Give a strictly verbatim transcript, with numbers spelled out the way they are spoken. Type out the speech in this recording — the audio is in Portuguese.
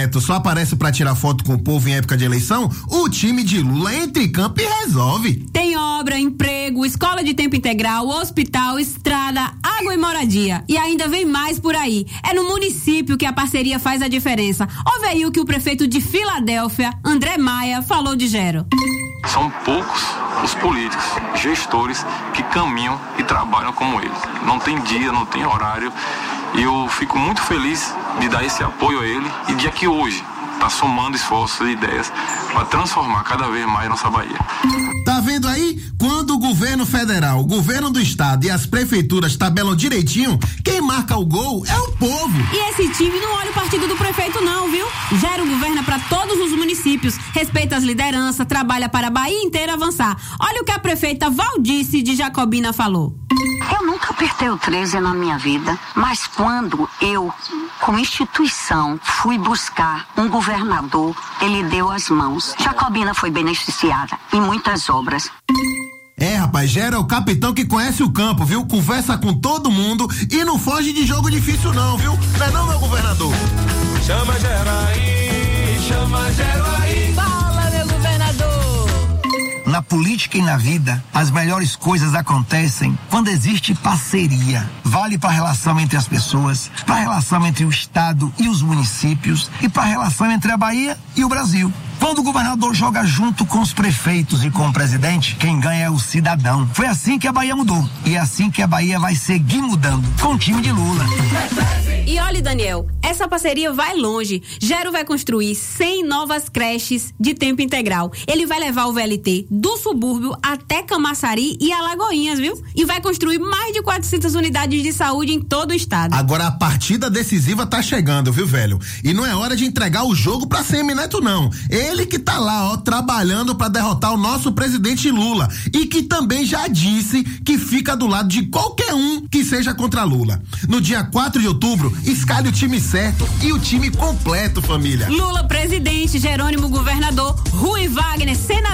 Só aparece pra tirar foto com o povo em época de eleição, o time de Lula entra em campo e resolve. Tem obra, emprego, escola de tempo integral, hospital, estrada, água e moradia. E ainda vem mais por aí. É no município que a parceria faz a diferença. Ouve aí o que o prefeito de Filadélfia, André Maia, falou de Gero. São poucos os políticos, gestores que caminham e trabalham como eles. Não tem dia, não tem horário. E eu fico muito feliz de dar esse apoio a ele e de aqui hoje tá somando esforços e ideias para transformar cada vez mais nossa Bahia. Tá vendo aí? Quando o governo federal, o governo do estado e as prefeituras tabelam direitinho, quem marca o gol é o povo. E esse time não olha o partido do prefeito não, viu? Gero governa para todos os municípios, respeita as lideranças, trabalha para a Bahia inteira avançar. Olha o que a prefeita Valdice de Jacobina falou. Eu nunca apertei o treze na minha vida, mas quando eu, como instituição, fui buscar um governador, ele deu as mãos. Jacobina foi beneficiada em muitas obras. É, rapaz, Gero é o capitão que conhece o campo, viu? Conversa com todo mundo e não foge de jogo difícil não, viu? Não é não, meu governador? Chama Gero aí, chama Gero aí. Fala, meu governador. Na política e na vida, as melhores coisas acontecem quando existe parceria. Vale para a relação entre as pessoas, para a relação entre o estado e os municípios e para a relação entre a Bahia e o Brasil. Quando o governador joga junto com os prefeitos e com o presidente, quem ganha é o cidadão. Foi assim que a Bahia mudou. E é assim que a Bahia vai seguir mudando, com o time de Lula. E olha, Daniel, essa parceria vai longe. Gero vai construir cem novas creches de tempo integral. Ele vai levar o V L T do subúrbio até Camaçari e Alagoinhas, viu? E vai construir mais de quatrocentas unidades de saúde em todo o estado. Agora a partida decisiva tá chegando, viu, velho? E não é hora de entregar o jogo pra Semineto, não. Ele que tá lá, ó, trabalhando pra derrotar o nosso presidente Lula e que também já disse que fica do lado de qualquer um que seja contra Lula. No dia quatro de outubro, escalhe o time certo e o time completo, família. Lula presidente, Jerônimo governador, Rui Wagner senador.